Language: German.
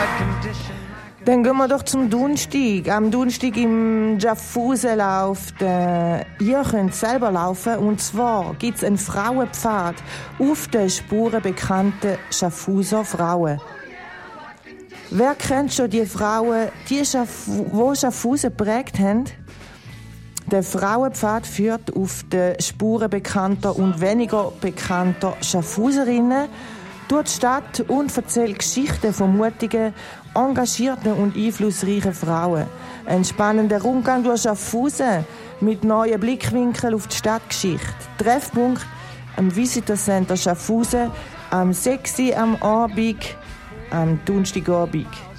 Dann gehen wir doch zum Donnerstag. Am Donnerstag im Schaffhausen läuft, ihr könnt selber laufen. Und zwar gibt es einen Frauenpfad auf den Spuren bekannten Schaffhauser Frauen. Wer kennt schon die Frauen, die Schaffhausen geprägt haben? Der Frauenpfad führt auf den Spuren bekannter und weniger bekannter Schaffhauserinnen durch die Stadt und erzählt Geschichten von mutigen, engagierten und einflussreichen Frauen. Ein spannender Rundgang durch Schaffhausen mit neuen Blickwinkeln auf die Stadtgeschichte. Treffpunkt am Visitor Center Schaffhausen am 6 Uhr am Abend, am Donnerstagabend.